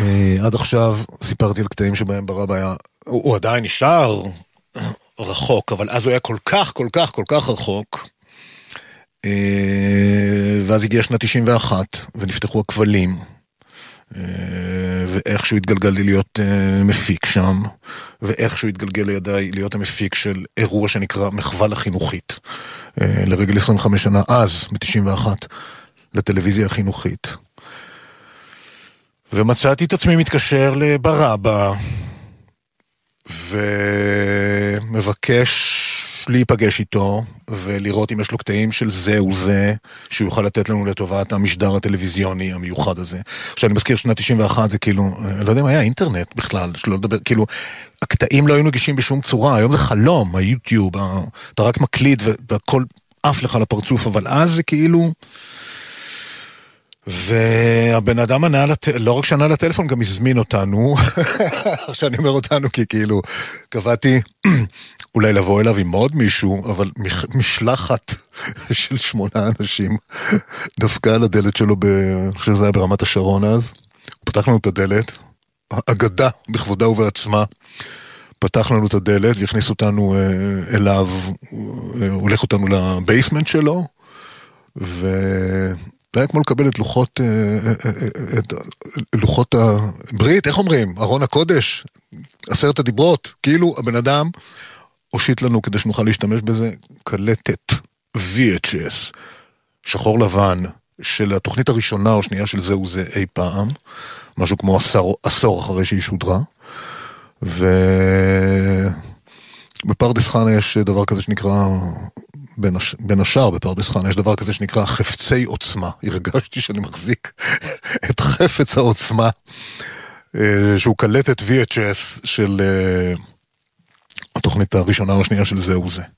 עד עכשיו סיפרתי על קטעים שבהם ברב היה, הוא עדיין נשאר רחוק, אבל אז הוא היה כל כך, כל כך, כל כך רחוק, ואז הגיע שנת 91, ונפתחו הכבלים, ואיכשהו התגלגל לי להיות מפיק שם, ואיכשהו התגלגל לידיי להיות המפיק של אירוע שנקרא מחווה לחינוכית, לרגל 25 שנה, אז, מ-91, לטלוויזיה החינוכית. ומצאתי את עצמי מתקשר לברבא, ומבקש להיפגש איתו, ולראות אם יש לו קטעים של זה וזה, שהוא יוכל לתת לנו לטובת המשדר הטלוויזיוני המיוחד הזה. עכשיו, אני מזכיר, שנת 91 זה כאילו, לא יודע אם היה אינטרנט בכלל, שלא לדבר, כאילו, הקטעים לא היו נגישים בשום צורה, היום זה חלום, היוטיוב, אתה רק מקליט, והכל עף לך לפרצוף, אבל אז זה כאילו... והבן אדם לא רק שענה לטלפון, גם הזמין אותנו, עכשיו אני אומר אותנו כי כאילו קבעתי אולי לבוא אליו עם עוד מישהו, אבל משלחת של 8 אנשים דפקה על הדלת שלו, אני חושב שזה היה ברמת השרון אז, הוא פתח לנו את הדלת, אגדה בכבודה ובעצמה, פתח לנו את הדלת והכניס אותנו אליו, הולך אותנו לבייסמנט שלו, זה היה כמו לקבל את לוחות הברית, איך אומרים? ארון הקודש, 10 הדיברות, כאילו הבן אדם הושיט לנו כדי שנוכל להשתמש בזה, קלטת VHS, שחור לבן, של התוכנית הראשונה או שנייה של זהו זה אי פעם, משהו כמו עשור אחרי שהיא שודרה, ובפרדס חנה יש דבר כזה שנקרא... בין השאר בפרדס חנה יש דבר כזה שנקרא חפצי עוצמה. הרגשתי שאני מחזיק את חפץ העוצמה, שהוא קלטת VHS של התוכנית הראשונה או השנייה של זהו זה.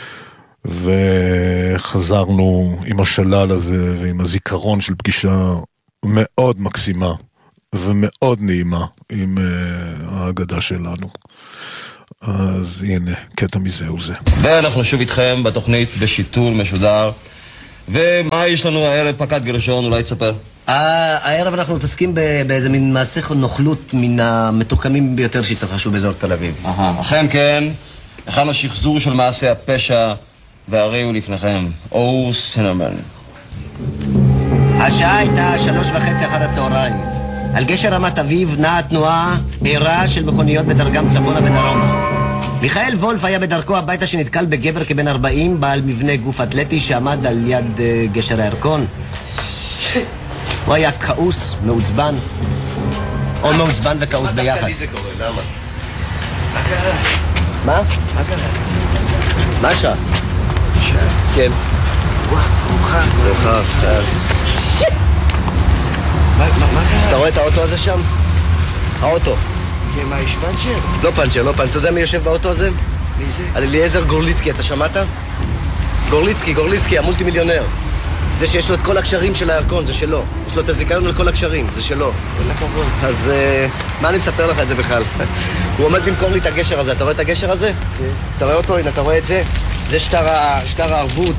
וחזרנו עם השלל הזה ועם הזיכרון של פגישה מאוד מקסימה ומאוד נעימה עם האגדה שלנו. אז הנה, קטע מזהו זה. ואנחנו שוב איתכם בתוכנית בשיטור משודר. ומה יש לנו הערב, פקד גרשון, אולי תספר? הערב אנחנו מתעסקים באיזה מין מעשה נוכלות מן המתוחכמים ביותר שהתרחשו באזור תל אביב. אכן כן, הכנו שחזור של מעשה הפשע, והרי הוא לפניכם, אור סינרמן. השעה הייתה 3:30 אחר הצהריים. על גשר רמת אביב נעה תנועה עירה של מכוניות בדרגם צפונה ודרומה. מיכאל וולף היה בדרכו הביתה שנתקל בגבר כבן 40 בעל מבנה גוף אתלטי שעמד על יד גשר הירקון. הוא היה כעוס, מעוצבן, או מעוצבן וכעוס ביחד. מה דווקא לי זה קורה? למה? מה קרה? מה? מה קרה? מה השעה? שעה? כן. וואו, מאוחר. מה קרה? אתה רואה את האוטו הזה שם? האוטו. כן, מה, יש פנצ'ר? לא פנצ'ר. אתה יודע מי יושב באוטו הזה? מי זה? על אליעזר גורליצקי, אתה שמעת? גורליצקי, המולטי מיליונר. זה שיש לו את כל הקשרים של הירקון, זה שלו. יש לו את הזיכיון על כל הקשרים, זה שלו. כל הכבוד. אז מה אני מספר לך את זה בכלל? הוא עומד למכור לי את הגשר הזה. אתה רואה את הגשר הזה? כן. אתה רואה אותו? הנה, אתה רואה את זה? זה שטר הערבות.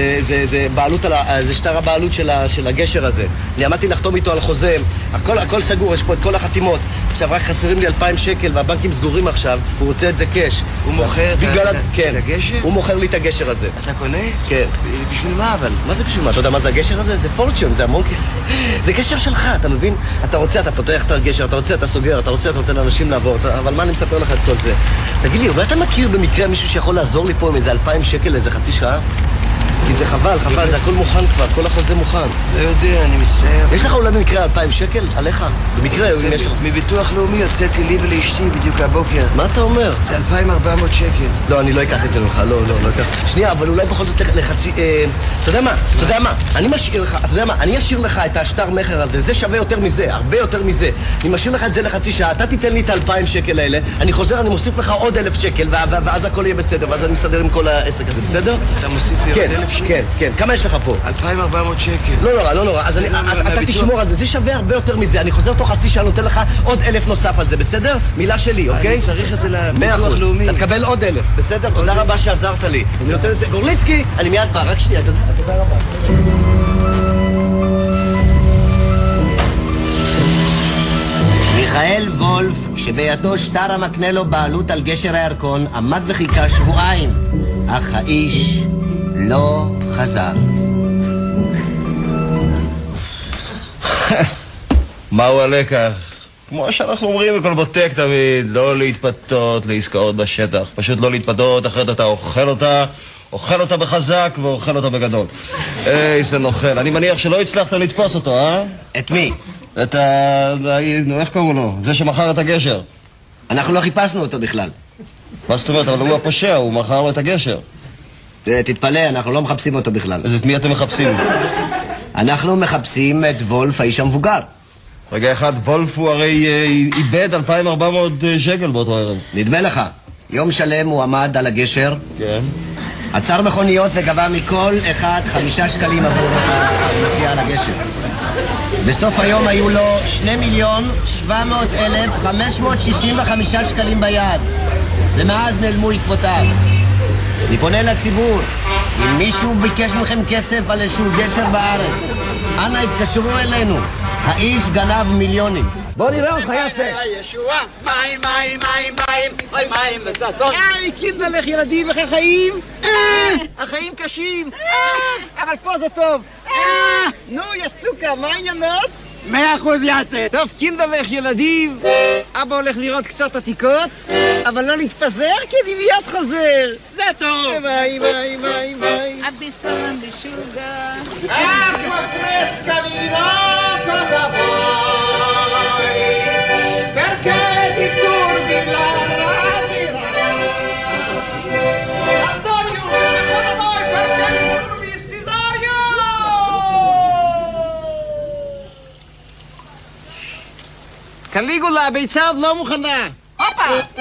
זה שטר הבעלות של הגשר הזה. אני עמדתי לחתום איתו על חוזה, הכל סגור, יש פה את כל החתימות. עכשיו רק חסרים לי 2,000 שקל והבנקים סגורים עכשיו, הוא רוצה את זה קש. הוא מוכר את הגשר? הוא מוכר לי את הגשר הזה. אתה קונה? כן. בשביל מה אבל? מה זה בשביל מה? אתה יודע מה זה הגשר הזה? זה פורצ'יון, זה המון כסף. זה גשר שלך, אתה מבין? אתה רוצה, אתה פותח את הגשר, אתה רוצה, אתה סוגר, אתה רוצה, אתה נותן לאנשים לעבור, אבל מה אני מספר לך את כל זה? תגיד לי, אולי אתה מכיר במקרה מישהו שיכול לעזור לי פה עם איזה 2,000 שקל לאיזה חצי שעה? כי זה חבל, זה הכל מוכן כבר, כל החוזה מוכן. לא יודע, אני מצטער. יש לך אולי במקרה 2,000 שקל עליך? במקרה, אם יש לך... מביטוח לאומי יוצאתי לי ולאשתי בדיוק הבוקר. מה אתה אומר? זה 2,400 שקל. לא, אני לא אקח את זה ממך, לא אקח. שנייה, אבל אולי בכל זאת לחצי... אתה יודע מה? אני משאיר לך, אתה יודע מה? אני אשאיר לך את השטר מחר הזה, זה שווה יותר מזה, הרבה יותר מזה. אני משאיר לך את זה לחצי שעה, אתה תיתן לי את 2,000 שקל האלה, אני חוזר, אני מוסיף לך עוד 1,000 שקל, ואז הכל יהיה בסדר, ואז אני מסדר עם כל העסק הזה, בסדר? אתה מוסיף לי עוד 1,000 שקל? כן. כמה יש לך פה? 2,400 שקל. לא נורא. אז אתה תשמור על זה, זה שווה הרבה יותר מזה. אני חוזר תוך חצי שעה, נותן לך עוד 1,000 נוסף על זה, בסדר? מילה שלי, אוקיי? אני צריך את זה לביטוח לאומי. אתה תקבל עוד 1,000, בסדר? תודה רבה שעזרת לי. אני נותן את זה. גורליצקי, אני מיד בא, רק שנייה, תודה רבה. מיכאל וולף, שבידו שטר המקנה לו בעלות על גשר הירקון, עמד וחיכה שבועיים, אך האיש לא חזר. מהו הלקח? כמו שאנחנו אומרים בכל בוטק תמיד, לא להתפתות לעסקאות בשטח. פשוט לא להתפתות, אחרת אתה אוכל אותה בחזק ואוכל אותה בגדול. איזה נוכל. אני מניח שלא הצלחת לתפוס אותו, אה? את מי? את נו, איך קראו לו? זה שמכר את הגשר. אנחנו לא חיפשנו אותו בכלל. מה זאת אומרת? אבל הוא הפושע, הוא מכר לו את הגשר. תתפלא, אנחנו לא מחפשים אותו בכלל. אז את מי אתם מחפשים? אנחנו מחפשים את וולף, האיש המבוגר. רגע אחד, וולף הוא הרי איבד 2,400 שקל באותו ערב. נדמה לך, יום שלם הוא עמד על הגשר, כן. עצר מכוניות וגבה מכל אחד 5 שקלים עבור הנסיעה על הגשר. בסוף היום היו לו 2,700,565 שקלים ביד, ומאז נעלמו עקבותיו. אני פונה לציבור, אם מישהו ביקש מכם כסף על איזשהו גשר בארץ, אנא התקשרו אלינו, האיש גנב מיליונים. בוא נראה אותך יצא. ישועה, מים, מים, מים, מים, אוי מים וששון. קידלך ילדים, איך החיים? החיים קשים, אבל פה זה טוב. נו, יצוקה, מה העניינות? 100% יצא. טוב, קינדלך ילדים, אבא הולך לראות קצת עתיקות, אבל לא להתפזר כי אני מיד חוזר. זה טוב. מים, מים, מים, מים. אבי סלם בשוגה. Acqua fresca vino cosa vuoi? Perché disturbi la radio? Antonio, cosa vuoi? Perché disturbi Cesario? קליגולה, הביצה עוד לא מוכנה. הופה!